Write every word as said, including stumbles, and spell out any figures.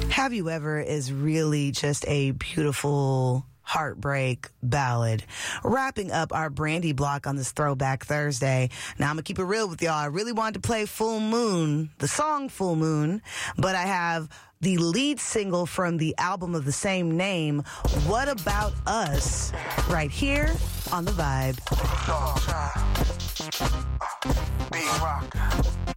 Have You Ever is really just a beautiful heartbreak ballad. Wrapping up our Brandy block on this Throwback Thursday. Now I'm gonna keep it real with y'all. I really wanted to play Full Moon, the song Full Moon, but I have the lead single from the album of the same name, What About Us, right here on The Vibe. Big rock.